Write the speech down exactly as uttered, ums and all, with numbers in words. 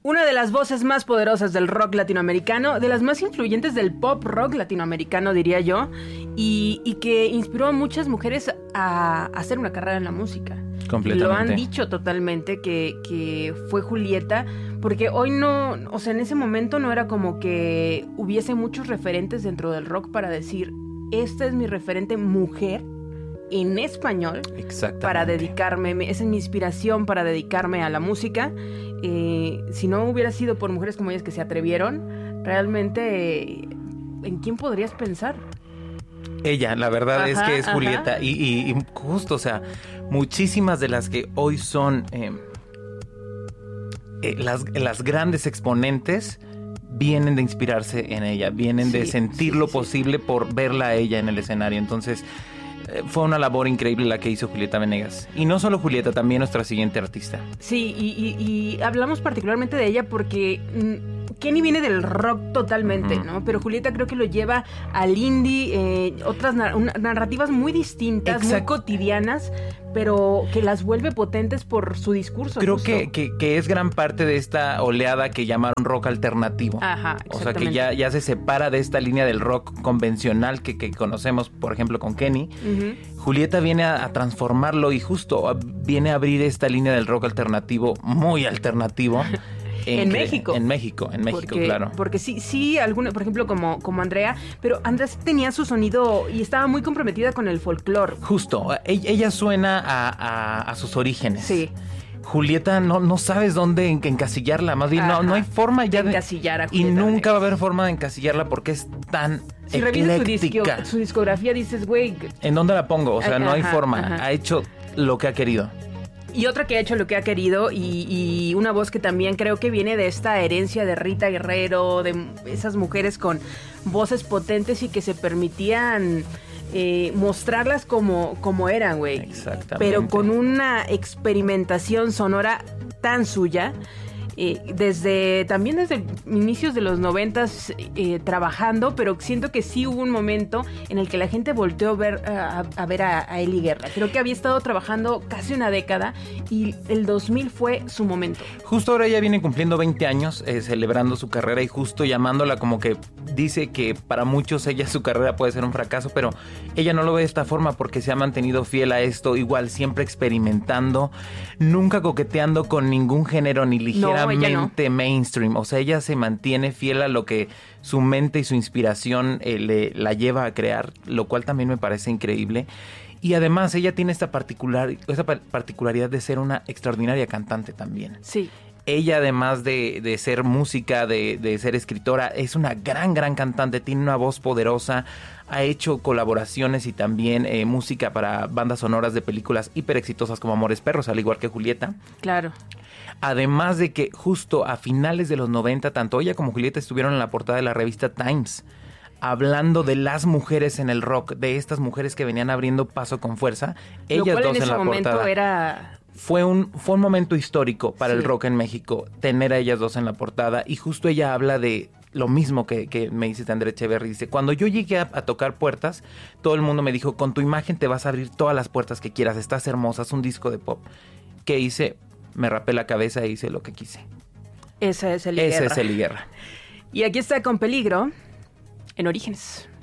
Una de las voces más poderosas del rock latinoamericano, de las más influyentes del pop rock latinoamericano, diría yo, y, y que inspiró a muchas mujeres a, a hacer una carrera en la música. Completamente. Lo han dicho totalmente que, que fue Julieta, porque hoy no, o sea, en ese momento no era como que hubiese muchos referentes dentro del rock para decir, esta es mi referente mujer en español para dedicarme, esa es mi inspiración para dedicarme a la música. Eh, si no hubiera sido por mujeres como ellas que se atrevieron, realmente, eh, ¿en quién podrías pensar? Ella, la verdad Ajá, es que es ajá. Julieta y, y, y justo, o sea, muchísimas de las que hoy son eh, eh, las, las grandes exponentes vienen de inspirarse en ella, vienen Sí, de sentir sí, lo sí. posible por verla a ella en el escenario. Entonces, eh, fue una labor increíble la que hizo Julieta Venegas. Y no solo Julieta, también nuestra siguiente artista. Sí, y, y, y hablamos particularmente de ella porque mm, Kenny viene del rock totalmente, Ujú. ¿no? Pero Julieta creo que lo lleva al indie, eh, otras nar- una- narrativas muy distintas, muy Exacto. cotidianas, pero que las vuelve potentes por su discurso. Creo justo. que, que, que es gran parte de esta oleada que llamaron rock alternativo. Ajá, O sea, que exactamente. ya, ya se separa de esta línea del rock convencional que, que conocemos, por ejemplo, con Kenny. Ujú. Julieta viene a, a transformarlo y justo a- viene a abrir esta línea del rock alternativo, muy alternativo. En cre- México. En México, en México, porque, claro. Porque sí, sí, alguna, por ejemplo, como, como Andrea, pero Andrea sí tenía su sonido y estaba muy comprometida con el folclore. Justo, e- ella suena a, a- a sus orígenes. Sí. Julieta, no, no sabes dónde en- encasillarla, más bien no, Ajá. no hay forma ya De de encasillar a y Julieta nunca va a Venegas. haber forma de encasillarla porque es tan Si revisas su, disco- ecléctica. su discografía, dices, güey. ¿En dónde la pongo? O sea, no hay Ajá, forma. ajá. Ha hecho lo que ha querido. Y otra que ha hecho lo que ha querido y, y una voz que también creo que viene de esta herencia de Rita Guerrero, de esas mujeres con voces potentes y que se permitían eh, mostrarlas como, como eran, güey. Exactamente. Pero con una experimentación sonora tan suya. Eh, desde también desde inicios de los noventas eh, trabajando, pero siento que sí hubo un momento en el que la gente volteó a ver a, a ver a, a Eli Guerra. Creo que había estado trabajando casi una década y el dos mil fue su momento. Justo ahora ella viene cumpliendo veinte años, eh, celebrando su carrera y justo llamándola como que dice que para muchos ella su carrera puede ser un fracaso, pero ella no lo ve de esta forma porque se ha mantenido fiel a esto, igual siempre experimentando, nunca coqueteando con ningún género ni ligeramente no. mainstream. O sea, ella se mantiene fiel a lo que su mente y su inspiración eh, le, la lleva a crear, lo cual también me parece increíble. Y además ella tiene esta particular, esa pa- particularidad de ser una extraordinaria cantante también. Sí. Ella, además de, de ser música, de, de ser escritora, es una gran, gran cantante, tiene una voz poderosa, ha hecho colaboraciones y también eh, música para bandas sonoras de películas hiper exitosas como Amores Perros, al igual que Julieta. Claro. Además de que justo a finales de los noventa, tanto ella como Julieta estuvieron en la portada de la revista Times, hablando de las mujeres en el rock, de estas mujeres que venían abriendo paso con fuerza. Lo Ellas cual dos en en ese la momento portada. era... Fue un, fue un momento histórico para Sí. el rock en México, tener a ellas dos en la portada. Y justo ella habla de lo mismo que, que me dice Andrea Echeverry. Dice, cuando yo llegué a, a tocar puertas, todo el mundo me dijo, con tu imagen te vas a abrir todas las puertas que quieras, estás hermosa, es un disco de pop. ¿Qué hice? Me rapé la cabeza e hice lo que quise. Esa es Eli Ese Guerra. es Eli Guerra. Y aquí está Con Peligro en Orígenes.